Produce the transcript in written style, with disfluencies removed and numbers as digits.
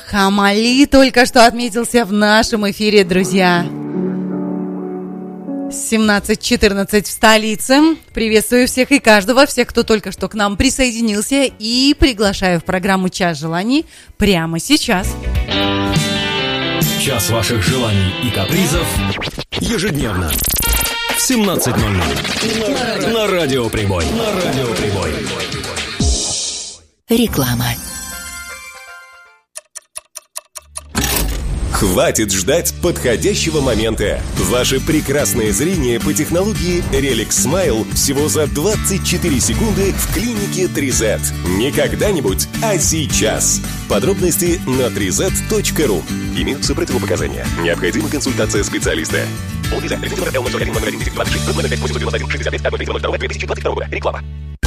Хамали только что отметился в нашем эфире, друзья. 17:14 в столице. Приветствую всех и каждого, всех, кто только что к нам присоединился, и приглашаю в программу «Час желаний» прямо сейчас. Час ваших желаний и капризов ежедневно в 17:00 на Радио Прибой. Реклама. Хватит ждать подходящего момента. Ваше прекрасное зрение по технологии Relic Smile всего за 24 секунды в клинике 3Z. Не когда-нибудь, а сейчас. Подробности на 3z.ru. Имеются противопоказания. Необходима консультация специалиста. Реклама.